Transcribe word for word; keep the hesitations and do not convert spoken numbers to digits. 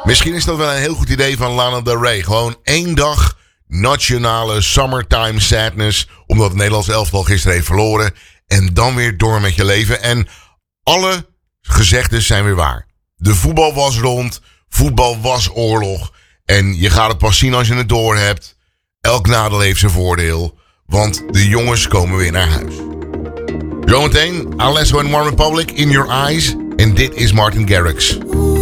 Misschien is dat wel een heel goed idee van Lana Del Rey. Gewoon één dag nationale summertime sadness. Omdat het Nederlands elftal gisteren heeft verloren. En dan weer door met je leven. En alle gezegdes zijn weer waar. De voetbal was rond. Voetbal was oorlog. En je gaat het pas zien als je het door hebt. Elk nadeel heeft zijn voordeel. Want de jongens komen weer naar huis. Zometeen Alesso en One Republic in Your Eyes. En dit is Martin Garrix.